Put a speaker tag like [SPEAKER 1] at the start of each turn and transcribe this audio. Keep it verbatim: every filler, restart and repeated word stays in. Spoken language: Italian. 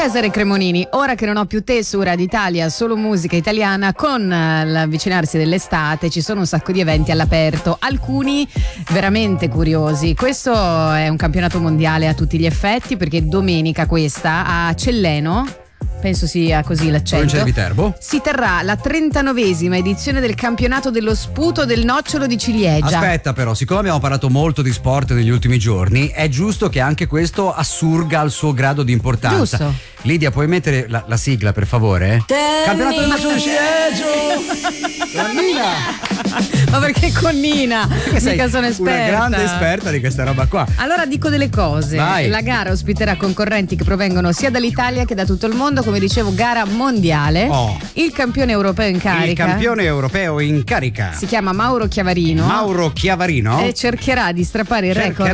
[SPEAKER 1] Cesare Cremonini, ora che non ho più te su Radio Italia, solo musica italiana, con l'avvicinarsi dell'estate ci sono un sacco di eventi all'aperto, alcuni veramente curiosi. Questo è un campionato mondiale a tutti gli effetti, perché domenica questa a Celleno, penso sia così l'accento,
[SPEAKER 2] di Viterbo,
[SPEAKER 1] si terrà la trentanovesima edizione del campionato dello sputo del nocciolo di ciliegia.
[SPEAKER 2] Aspetta però, siccome abbiamo parlato molto di sport negli ultimi giorni, è giusto che anche questo assurga il suo grado di importanza.
[SPEAKER 1] Giusto.
[SPEAKER 2] Lidia, puoi mettere la, la sigla per favore? Campionato del nocciolo di ciliegia. La Nina.
[SPEAKER 1] Ma perché con Nina?
[SPEAKER 2] Perché sei
[SPEAKER 1] mica sono esperta.
[SPEAKER 2] Una grande esperta di questa roba qua.
[SPEAKER 1] Allora dico delle cose.
[SPEAKER 2] Vai.
[SPEAKER 1] La gara ospiterà concorrenti che provengono sia dall'Italia che da tutto il mondo, come dicevo, gara mondiale.
[SPEAKER 2] Oh.
[SPEAKER 1] Il campione europeo in carica.
[SPEAKER 2] Il campione europeo in carica
[SPEAKER 1] si chiama Mauro Chiavarino.
[SPEAKER 2] Mauro Chiavarino
[SPEAKER 1] e cercherà di strappare il
[SPEAKER 2] cercherà